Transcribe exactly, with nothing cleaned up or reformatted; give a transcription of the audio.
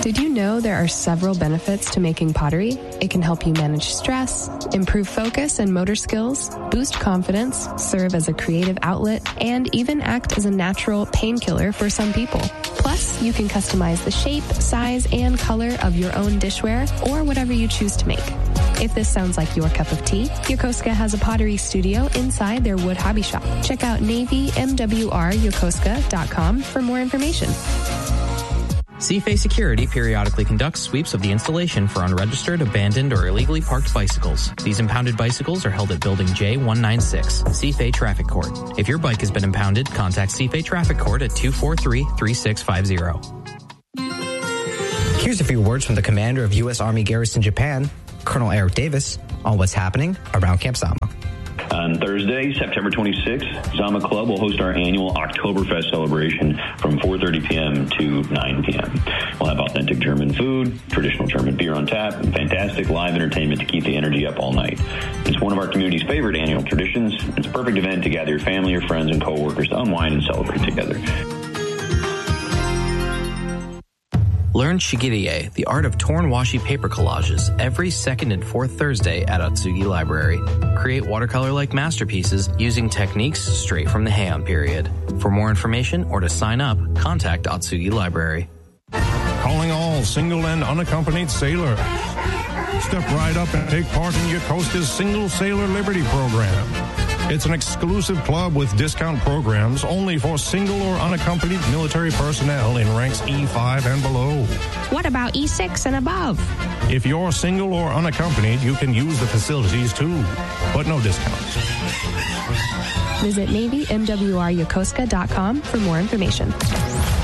Did you know there are several benefits to making pottery? It can help you manage stress, improve focus and motor skills, boost confidence, serve as a creative outlet, and even act as a natural painkiller for some people. Plus, you can customize the shape, size, and color of your own dishware or whatever you choose to make. If this sounds like your cup of tea, Yokosuka has a pottery studio inside their wood hobby shop. Check out Navy M W R Yokosuka dot com for more information. C-F A Security periodically conducts sweeps of the installation for unregistered, abandoned, or illegally parked bicycles. These impounded bicycles are held at Building J one ninety-six, C-F A Traffic Court. If your bike has been impounded, contact C-F A Traffic Court at two four three, three six five zero. Here's a few words from the commander of U S Army Garrison Japan, Colonel Eric Davis, on what's happening around Camp Zama. On Thursday, September twenty-sixth, Zama Club will host our annual Oktoberfest celebration from four thirty p.m. to nine p.m. We'll have authentic German food, traditional German beer on tap, and fantastic live entertainment to keep the energy up all night. It's one of our community's favorite annual traditions. It's a perfect event to gather your family, your friends, and coworkers to unwind and celebrate together. Learn Shigirie, the art of torn washi paper collages, every second and fourth Thursday at Atsugi Library. Create watercolor-like masterpieces using techniques straight from the Heian period. For more information or to sign up, contact Atsugi Library. Calling all single and unaccompanied sailors. Step right up and take part in Yokosuka's Single Sailor Liberty Program. It's an exclusive club with discount programs only for single or unaccompanied military personnel in ranks E five and below. What about E six and above? If you're single or unaccompanied, you can use the facilities too, but no discounts. Visit Navy M W R Yokosuka dot com for more information.